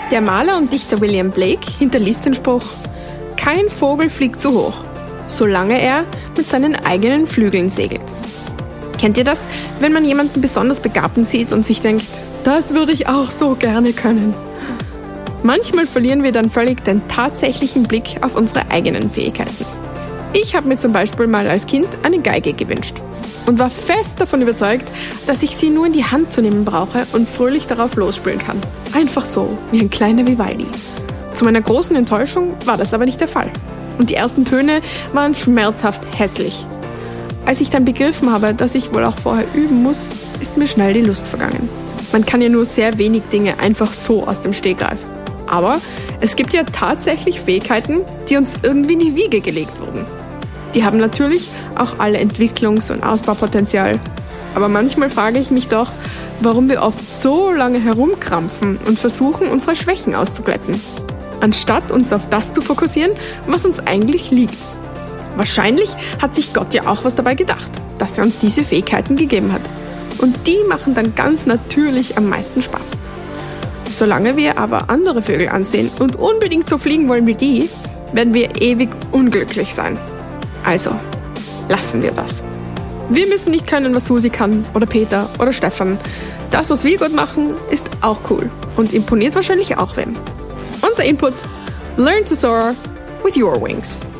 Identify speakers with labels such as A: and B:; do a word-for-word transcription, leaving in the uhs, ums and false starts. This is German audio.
A: Der Maler und Dichter William Blake hinterließ den Spruch: Kein Vogel fliegt zu hoch, solange er mit seinen eigenen Flügeln segelt. Kennt ihr das, wenn man jemanden besonders Begabten sieht und sich denkt, das würde ich auch so gerne können? Manchmal verlieren wir dann völlig den tatsächlichen Blick auf unsere eigenen Fähigkeiten. Ich habe mir zum Beispiel mal als Kind eine Geige gewünscht und war fest davon überzeugt, dass ich sie nur in die Hand zu nehmen brauche und fröhlich darauf losspielen kann. Einfach so, wie ein kleiner Vivaldi. Zu meiner großen Enttäuschung war das aber nicht der Fall. Und die ersten Töne waren schmerzhaft hässlich. Als ich dann begriffen habe, dass ich wohl auch vorher üben muss, ist mir schnell die Lust vergangen. Man kann ja nur sehr wenig Dinge einfach so aus dem Stegreif. Aber es gibt ja tatsächlich Fähigkeiten, die uns irgendwie in die Wiege gelegt wurden. Die haben natürlich auch alle Entwicklungs- und Ausbaupotenzial. Aber manchmal frage ich mich doch, warum wir oft so lange herumkrampfen und versuchen, unsere Schwächen auszuglätten, anstatt uns auf das zu fokussieren, was uns eigentlich liegt. Wahrscheinlich hat sich Gott ja auch was dabei gedacht, dass er uns diese Fähigkeiten gegeben hat. Und die machen dann ganz natürlich am meisten Spaß. Solange wir aber andere Vögel ansehen und unbedingt so fliegen wollen wie die, werden wir ewig unglücklich sein. Also, lassen wir das. Wir müssen nicht können, was Susi kann oder Peter oder Stefan. Das, was wir gut machen, ist auch cool und imponiert wahrscheinlich auch wem. Unser Input: Learn to soar with your wings.